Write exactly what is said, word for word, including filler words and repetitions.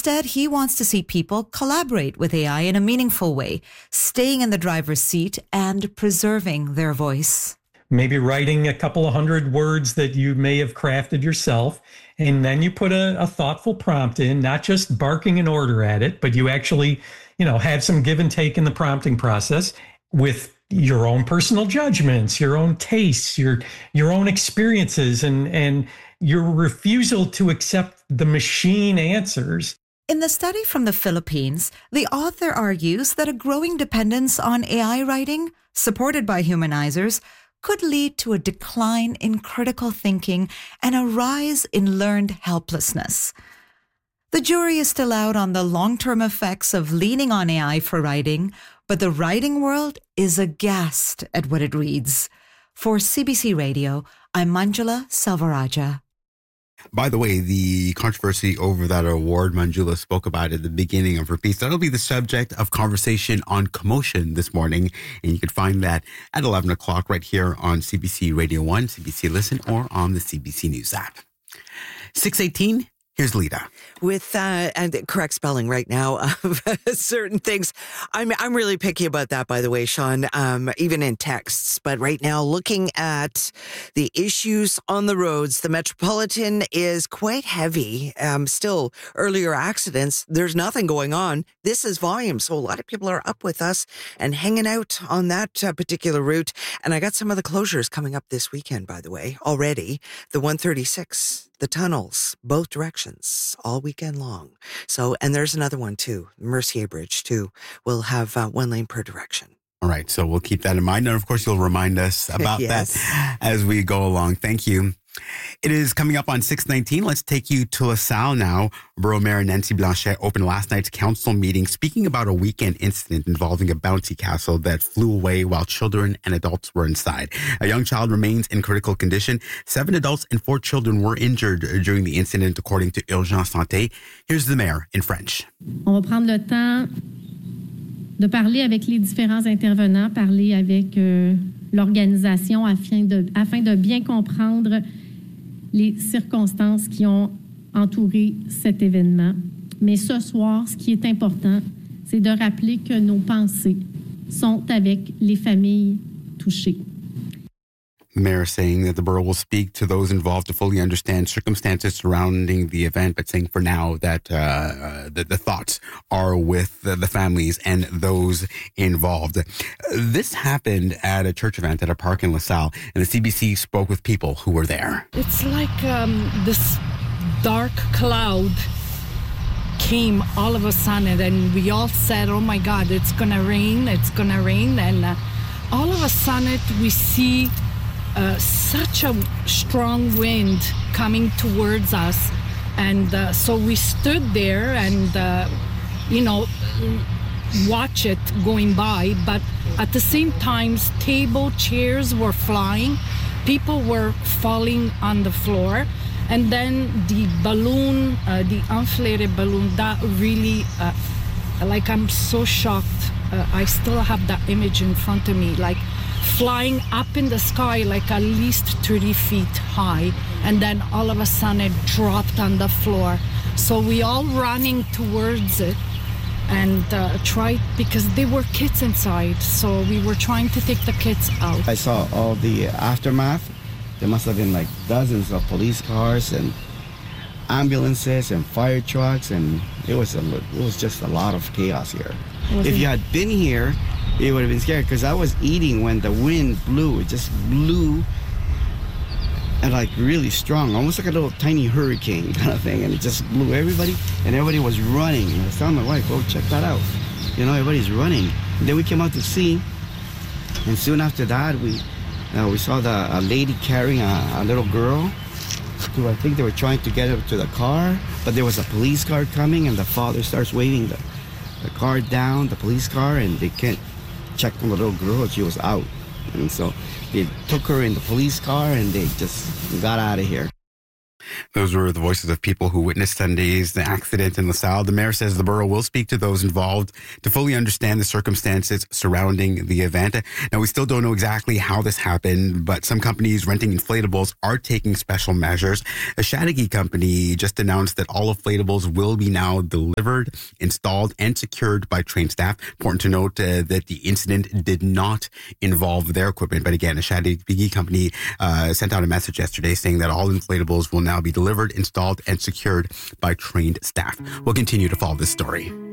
Instead, he wants to see people collaborate with A I in a meaningful way, staying in the driver's seat and preserving their voice. Maybe writing a couple of hundred words that you may have crafted yourself, and then you put a, a thoughtful prompt in, not just barking an order at it, but you actually, you know, have some give and take in the prompting process with your own personal judgments, your own tastes, your your own experiences, and and your refusal to accept the machine answers. In the study from the Philippines, the author argues that a growing dependence on A I writing, supported by humanizers, could lead to a decline in critical thinking and a rise in learned helplessness. The jury is still out on the long-term effects of leaning on A I for writing, but the writing world is aghast at what it reads. For C B C Radio, I'm Manjula Selvarajah. By the way, the controversy over that award, Manjula spoke about at the beginning of her piece. That'll be the subject of conversation on Commotion this morning. And you can find that at eleven o'clock right here on C B C Radio one, C B C Listen, or on the C B C News app. six eighteen, here's Lita. With uh, and correct spelling right now of certain things. I'm I'm really picky about that, by the way, Sean, um, even in texts. But right now, looking at the issues on the roads, the Metropolitan is quite heavy. Um, still, earlier accidents, there's nothing going on. This is volume. So a lot of people are up with us and hanging out on that uh, particular route. And I got some of the closures coming up this weekend, by the way, already. The one thirty-six, the tunnels, both directions, all weekend long. So, and there's another one too, Mercier Bridge too. We'll have uh, one lane per direction. All right, so we'll keep that in mind. And of course, you'll remind us about yes. that as we go along. Thank you. It is coming up on six nineteen. Let's take you to LaSalle now. Borough Mayor Nancy Blanchet opened last night's council meeting speaking about a weekend incident involving a bouncy castle that flew away while children and adults were inside. A young child remains in critical condition. Seven adults and four children were injured during the incident, according to Urgence Santé. Here's the mayor in French. On va prendre le temps de parler avec les différents intervenants, parler avec euh, l'organisation afin de, afin de bien comprendre les circonstances qui ont entouré cet événement. Mais ce soir, ce qui est important, c'est de rappeler que nos pensées sont avec les familles touchées. The mayor saying that the borough will speak to those involved to fully understand circumstances surrounding the event, but saying for now that uh, uh, the, the thoughts are with the, the families and those involved. This happened at a church event at a park in LaSalle, and the C B C spoke with people who were there. It's like um, this dark cloud came all of a sudden, and we all said, oh my God, it's going to rain, it's going to rain. And uh, all of a sudden, we see Uh, such a strong wind coming towards us. And uh, so we stood there and, uh, you know, watch it going by. But at the same time, table, chairs were flying. People were falling on the floor. And then the balloon, uh, the inflated balloon, that really, uh, like, I'm so shocked. Uh, I still have that image in front of me, like, flying up in the sky like at least thirty feet high, and then all of a sudden it dropped on the floor. So we all running towards it and uh, tried, because there were kids inside, so we were trying to take the kids out. I saw all the aftermath. There must have been like dozens of police cars and ambulances and fire trucks, and it was a, it was just a lot of chaos here. Was if it? you had been here, it would have been scary, because I was eating when the wind blew. It just blew, and like really strong, almost like a little tiny hurricane kind of thing, and it just blew everybody, and everybody was running. And I was telling my wife, "Oh, check that out!" You know, everybody's running. And then we came out to see, and soon after that, we uh, we saw the a lady carrying a, a little girl. Who I think they were trying to get her to the car, but there was a police car coming, and the father starts waving the the car down, the police car, and they can't check on the little girl, and she was out. And so they took her in the police car, and they just got out of here. Those were the voices of people who witnessed Sunday's accident in LaSalle. The mayor says the borough will speak to those involved to fully understand the circumstances surrounding the event. Now, we still don't know exactly how this happened, but some companies renting inflatables are taking special measures. A Chateauguay company just announced that all inflatables will be now delivered, installed, and secured by trained staff. Important to note uh, that the incident did not involve their equipment. But again, a Chateauguay company uh, sent out a message yesterday saying that all inflatables will now be delivered, installed, and secured by trained staff. We'll continue to follow this story.